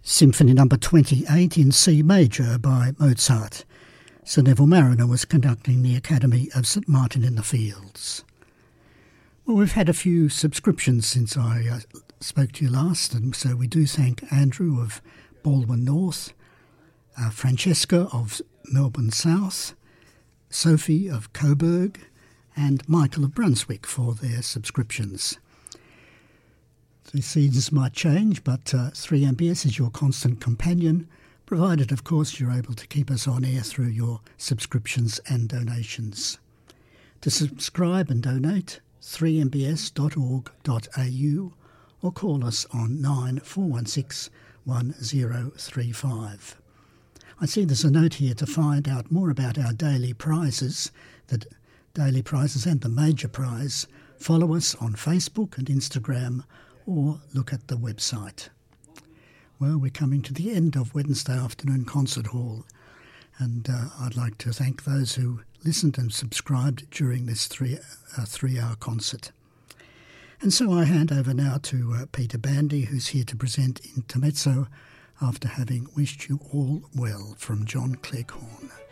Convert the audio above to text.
Symphony No. 28 in C major by Mozart. Sir Neville Marriner was conducting the Academy of St Martin in the Fields. Well, we've had a few subscriptions since I spoke to you last, and so we do thank Andrew of Baldwin North, Francesca of Melbourne South, Sophie of Coburg, and Michael of Brunswick for their subscriptions. The seasons might change, but 3MBS is your constant companion, provided, of course, you're able to keep us on air through your subscriptions and donations. To subscribe and donate, 3mbs.org.au or call us on 9416 1035. I see there's a note here to find out more about our daily prizes, the daily prizes and the major prize. Follow us on Facebook and Instagram or look at the website. Well, we're coming to the end of Wednesday Afternoon Concert Hall, and I'd like to thank those who listened and subscribed during this three-hour concert. And so I hand over now to Peter Bandy, who's here to present Intermezzo after having wished you all well from John Cleghorn.